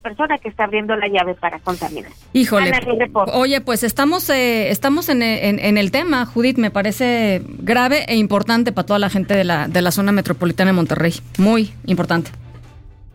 persona que está abriendo la llave para contaminar. Híjole, oye, pues estamos en el tema, Judith, me parece grave e importante para toda la gente de la zona metropolitana de Monterrey, muy importante.